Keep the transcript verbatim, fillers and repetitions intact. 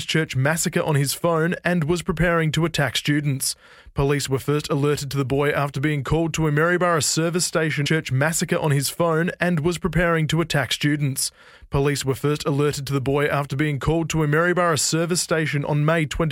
church massacre on his phone and was preparing to attack students. Police were first alerted to the boy after being called to a Maryborough service station church massacre on his phone and was preparing to attack students. Police were first alerted to the boy after being called to a Maryborough service station on May twenty.